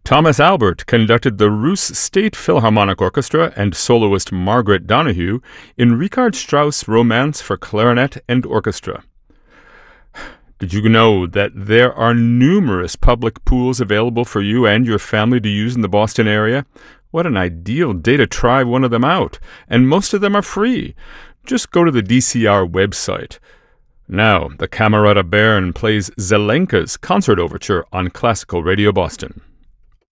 Thomas Albert conducted the Roos State Philharmonic Orchestra and soloist Margaret Donahue in Richard Strauss' Romance for Clarinet and Orchestra. Did you know that there are numerous public pools available for you and your family to use in the Boston area? What an ideal day to try one of them out, and most of them are free. Just go to the DCR website. Now, the Camerata Baron plays Zelenka's Concert Overture on Classical Radio Boston.